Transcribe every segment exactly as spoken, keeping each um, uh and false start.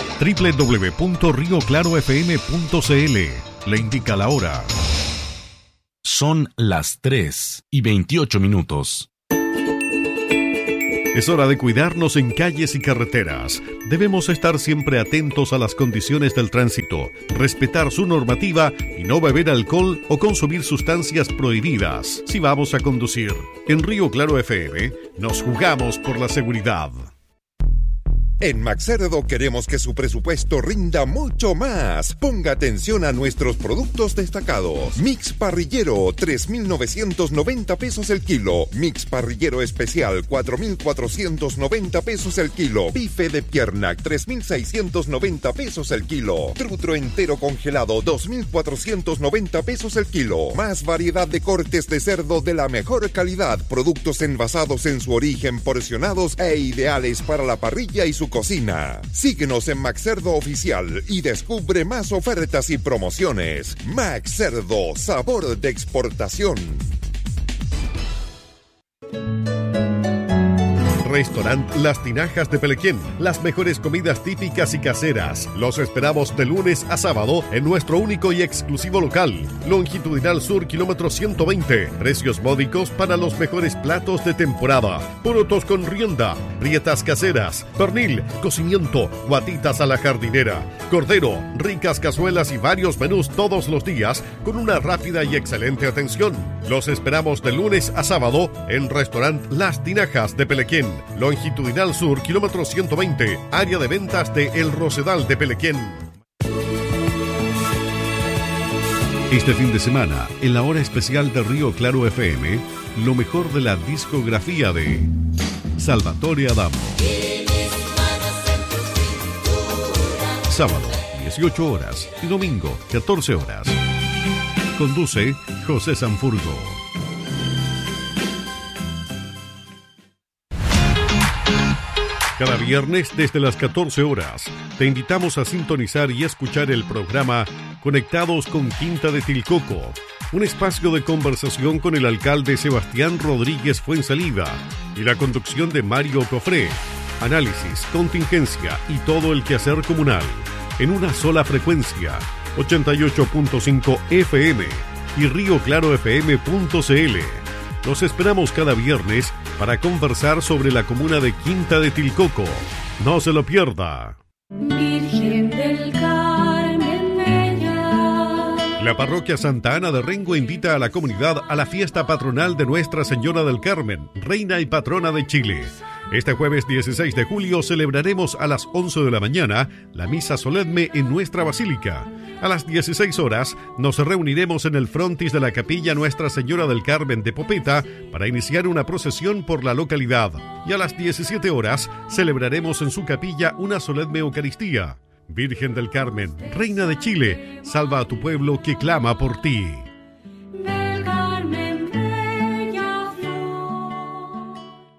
doble u doble u doble u punto río claro f m punto c l. Le indica la hora. Son las tres y veintiocho minutos. Es hora de cuidarnos en calles y carreteras. Debemos estar siempre atentos a las condiciones del tránsito, respetar su normativa y no beber alcohol o consumir sustancias prohibidas si vamos a conducir. En Río Claro F M nos jugamos por la seguridad. En Maxcerdo queremos que su presupuesto rinda mucho más. Ponga atención a nuestros productos destacados. Mix parrillero, tres mil novecientos noventa pesos el kilo. Mix parrillero especial, cuatro mil cuatrocientos noventa pesos el kilo. Bife de pierna, tres mil seiscientos noventa pesos el kilo. Trutro entero congelado, dos mil cuatrocientos noventa pesos el kilo. Más variedad de cortes de cerdo de la mejor calidad. Productos envasados en su origen, porcionados e ideales para la parrilla y su cocina. Síguenos en Maxcerdo Oficial y descubre más ofertas y promociones. Maxcerdo, sabor de exportación. Restaurant Las Tinajas de Pelequén. Las mejores comidas típicas y caseras. Los esperamos de lunes a sábado en nuestro único y exclusivo local. Longitudinal Sur, kilómetro ciento veinte. Precios módicos para los mejores platos de temporada. Porotos con rienda, rietas caseras, pernil, cocimiento, guatitas a la jardinera, cordero, ricas cazuelas y varios menús todos los días con una rápida y excelente atención. Los esperamos de lunes a sábado en Restaurant Las Tinajas de Pelequén. Longitudinal Sur, kilómetro ciento veinte, área de ventas de El Rosedal de Pelequén. Este fin de semana, en la hora especial de Río Claro F M, lo mejor de la discografía de Salvatore Adamo. Sábado, dieciocho horas y domingo, catorce horas. Conduce José Sanfurgo. Cada viernes desde las catorce horas te invitamos a sintonizar y escuchar el programa Conectados con Quinta de Tilcoco, un espacio de conversación con el alcalde Sebastián Rodríguez Fuenzalida y la conducción de Mario Cofré, análisis, contingencia y todo el quehacer comunal en una sola frecuencia, ochenta y ocho punto cinco F M y río claro f m punto c l. Los esperamos cada viernes para conversar sobre la comuna de Quinta de Tilcoco. No se lo pierda. Virgen del Carmen Bella. La parroquia Santa Ana de Rengo invita a la comunidad a la fiesta patronal de Nuestra Señora del Carmen, reina y patrona de Chile. Este jueves dieciséis de julio celebraremos a las once de la mañana la misa solemne en nuestra basílica. A las dieciséis horas nos reuniremos en el frontis de la capilla Nuestra Señora del Carmen de Popeta para iniciar una procesión por la localidad. Y a las diecisiete horas celebraremos en su capilla una solemne Eucaristía. Virgen del Carmen, Reina de Chile, salva a tu pueblo que clama por ti. Del Carmen bella flor.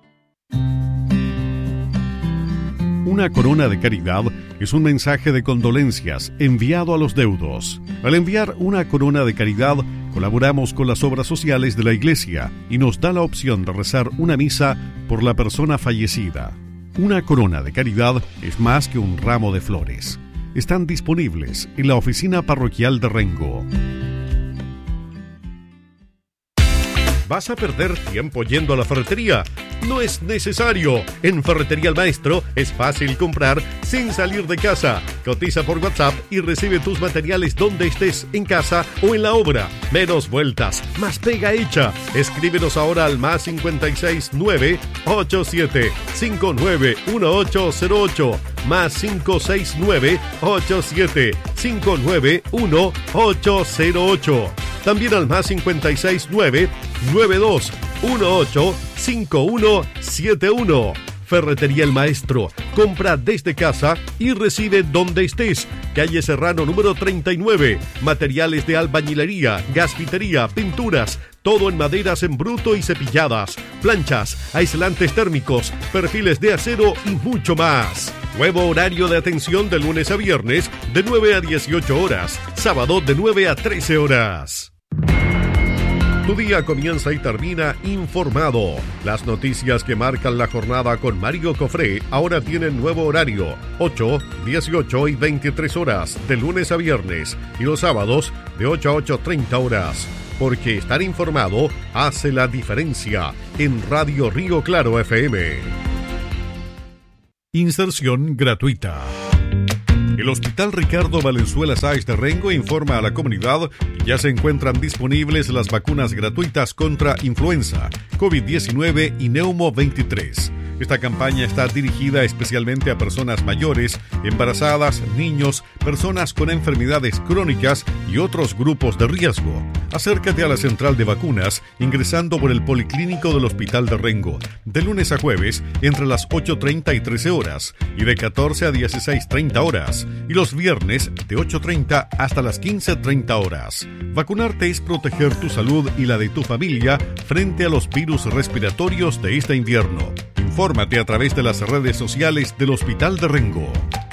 Una corona de caridad es un mensaje de condolencias enviado a los deudos. Al enviar una corona de caridad, colaboramos con las obras sociales de la Iglesia y nos da la opción de rezar una misa por la persona fallecida. Una corona de caridad es más que un ramo de flores. Están disponibles en la oficina parroquial de Rengo. ¿Vas a perder tiempo yendo a la ferretería? No es necesario. En Ferretería El Maestro es fácil comprar sin salir de casa. Cotiza por WhatsApp y recibe tus materiales donde estés, en casa o en la obra. Menos vueltas, más pega hecha. Escríbenos ahora al más cincuenta y seis nueve ocho siete cinco nueve uno ocho cero ocho, más cinco seis nueve ocho siete cinco nueve uno ocho cero ocho. También al más cincuenta y seis nueve nueve dos uno ocho cinco uno siete uno. Ferretería El Maestro. Compra desde casa y recibe donde estés. Calle Serrano número treinta y nueve. Materiales de albañilería, gasfitería, pinturas. Todo en maderas en bruto y cepilladas. Planchas, aislantes térmicos, perfiles de acero y mucho más. Nuevo horario de atención de lunes a viernes de nueve a dieciocho horas. Sábado de nueve a trece horas. Tu día comienza y termina informado. Las noticias que marcan la jornada con Mario Cofré ahora tienen nuevo horario, ocho, dieciocho y veintitrés horas, de lunes a viernes, y los sábados de ocho a ocho treinta horas. Porque estar informado hace la diferencia en Radio Río Claro F M. Inserción gratuita. El Hospital Ricardo Valenzuela Sáez de Rengo informa a la comunidad que ya se encuentran disponibles las vacunas gratuitas contra influenza, COVID diecinueve y Neumo veintitrés. Esta campaña está dirigida especialmente a personas mayores, embarazadas, niños, personas con enfermedades crónicas y otros grupos de riesgo. Acércate a la central de vacunas ingresando por el Policlínico del Hospital de Rengo, de lunes a jueves entre las ocho treinta y trece horas y de catorce a dieciséis treinta horas, y los viernes de ocho treinta hasta las quince treinta horas. Vacunarte es proteger tu salud y la de tu familia frente a los virus respiratorios de este invierno. Infórmate a través de las redes sociales del Hospital de Rengo.